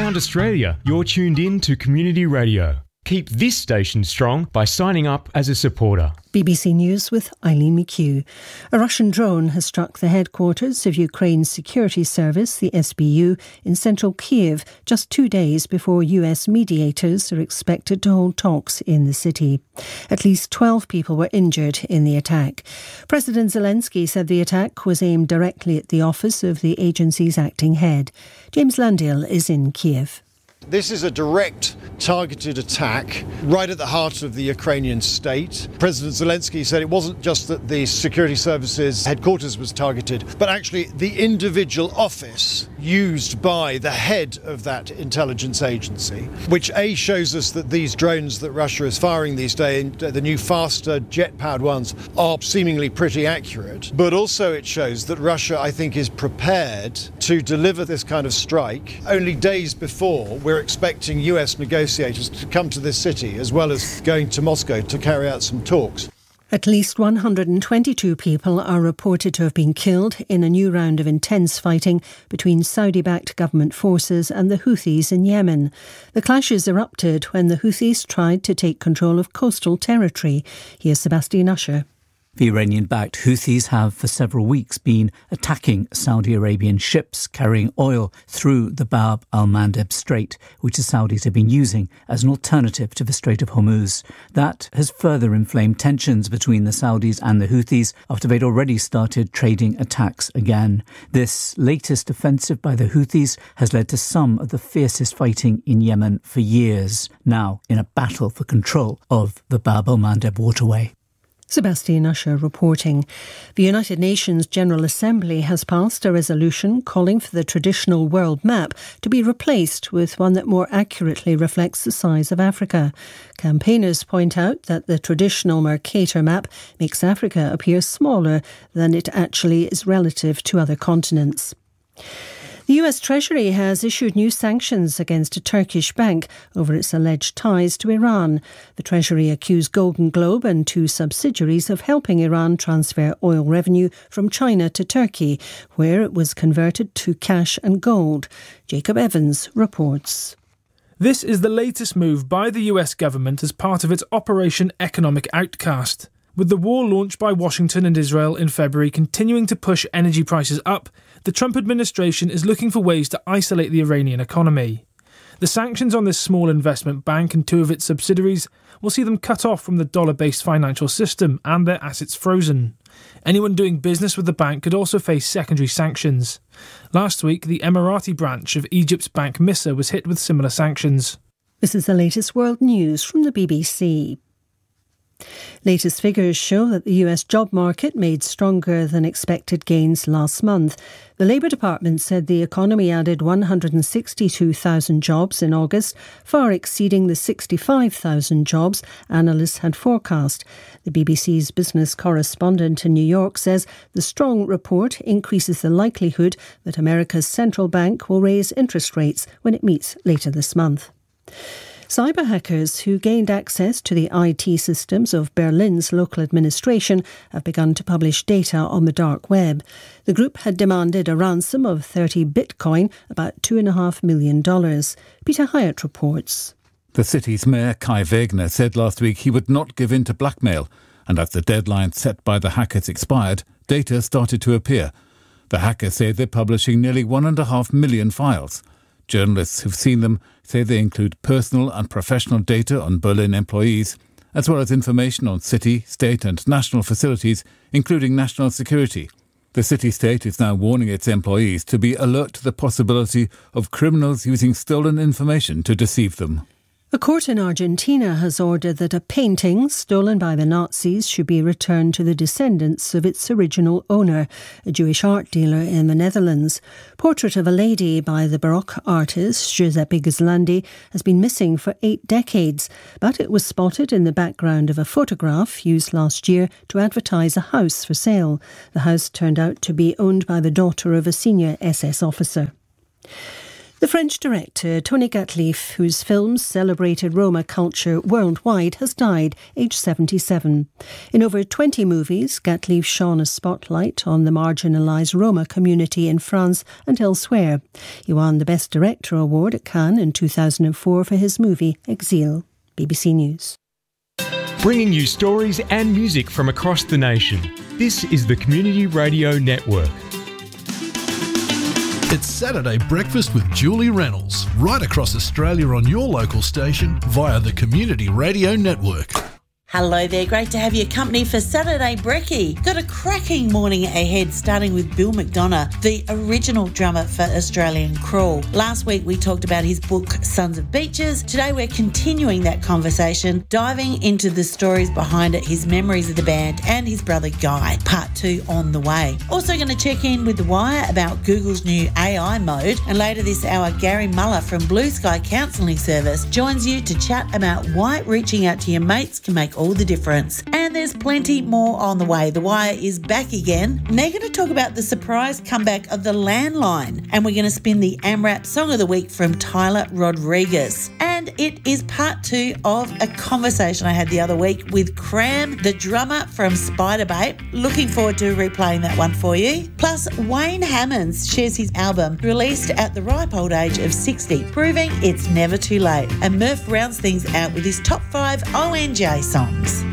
around Australia, you're tuned in to Community Radio. Keep this station strong by signing up as a supporter. BBC News with Eileen McHugh. A Russian drone has struck the headquarters of Ukraine's security service, the SBU, in central Kiev, just 2 days before US mediators are expected to hold talks in the city. At least 12 people were injured in the attack. President Zelensky said the attack was aimed directly at the office of the agency's acting head. James Landale is in Kiev. This is a direct, targeted attack right at the heart of the Ukrainian state. President Zelensky said it wasn't just that the security services headquarters was targeted, but actually the individual office used by the head of that intelligence agency, which shows us that these drones that Russia is firing these days, the new faster jet-powered ones, are seemingly pretty accurate. But also it shows that Russia, I think, is prepared to deliver this kind of strike only days before we're expecting US negotiators to come to this city, as well as going to Moscow to carry out some talks. At least 122 people are reported to have been killed in a new round of intense fighting between Saudi-backed government forces and the Houthis in Yemen. The clashes erupted when the Houthis tried to take control of coastal territory. Here's Sebastian Usher. The Iranian-backed Houthis have for several weeks been attacking Saudi Arabian ships carrying oil through the Bab al-Mandeb Strait, which the Saudis have been using as an alternative to the Strait of Hormuz. That has further inflamed tensions between the Saudis and the Houthis after they'd already started trading attacks again. This latest offensive by the Houthis has led to some of the fiercest fighting in Yemen for years, now in a battle for control of the Bab al-Mandeb waterway. Sebastian Usher reporting. The United Nations General Assembly has passed a resolution calling for the traditional world map to be replaced with one that more accurately reflects the size of Africa. Campaigners point out that the traditional Mercator map makes Africa appear smaller than it actually is relative to other continents. The US Treasury has issued new sanctions against a Turkish bank over its alleged ties to Iran. The Treasury accused Golden Globe and 2 subsidiaries of helping Iran transfer oil revenue from China to Turkey, where it was converted to cash and gold. Jacob Evans reports. This is the latest move by the US government as part of its Operation Economic Outcast. With the war launched by Washington and Israel in February continuing to push energy prices up, the Trump administration is looking for ways to isolate the Iranian economy. The sanctions on this small investment bank and 2 of its subsidiaries will see them cut off from the dollar-based financial system and their assets frozen. Anyone doing business with the bank could also face secondary sanctions. Last week, the Emirati branch of Egypt's bank Missa was hit with similar sanctions. This is the latest world news from the BBC. Latest figures show that the US job market made stronger than expected gains last month. The Labour Department said the economy added 162,000 jobs in August, far exceeding the 65,000 jobs analysts had forecast. The BBC's business correspondent in New York says the strong report increases the likelihood that America's central bank will raise interest rates when it meets later this month. Cyber hackers who gained access to the IT systems of Berlin's local administration have begun to publish data on the dark web. The group had demanded a ransom of 30 Bitcoin, about $2.5 million. Peter Hyatt reports. The city's mayor, Kai Wegner, said last week he would not give in to blackmail, and as the deadline set by the hackers expired, data started to appear. The hackers say they're publishing nearly 1.5 million files. Journalists who've seen them say they include personal and professional data on Berlin employees, as well as information on city, state and national facilities, including national security. The city-state is now warning its employees to be alert to the possibility of criminals using stolen information to deceive them. A court in Argentina has ordered that a painting stolen by the Nazis should be returned to the descendants of its original owner, a Jewish art dealer in the Netherlands. Portrait of a Lady by the Baroque artist Giuseppe Ghislandi has been missing for 8 decades, but it was spotted in the background of a photograph used last year to advertise a house for sale. The house turned out to be owned by the daughter of a senior SS officer. The French director Tony Gatliff, whose films celebrated Roma culture worldwide, has died, aged 77. In over 20 movies, Gatliff shone a spotlight on the marginalised Roma community in France and elsewhere. He won the Best Director award at Cannes in 2004 for his movie Exil. BBC News. Bringing you stories and music from across the nation. This is the Community Radio Network. It's Saturday Breakfast with Julie Reynolds, right across Australia on your local station via the Community Radio Network. Hello there, great to have your company for Saturday Brekkie. Got a cracking morning ahead, starting with Bill McDonough, the original drummer for Australian Crawl. Last week we talked about his book Sons of Beaches. Today we're continuing that conversation, diving into the stories behind it, his memories of the band and his brother Guy. Part 2 on the way. Also going to check in with The Wire about Google's new AI mode, and later this hour Gary Muller from Blue Sky Counselling Service joins you to chat about why reaching out to your mates can make all the difference. And there's plenty more on the way. The Wire is back again. And they're going to talk about the surprise comeback of the landline. And we're going to spin the AMRAP Song of the Week from Tyler Rodriguez. And it is part 2 of a conversation I had the other week with Cram, the drummer from Spiderbait. Looking forward to replaying that one for you. Plus, Wayne Hammonds shares his album, released at the ripe old age of 60, proving it's never too late. And Murph rounds things out with his top 5 ONJ songs.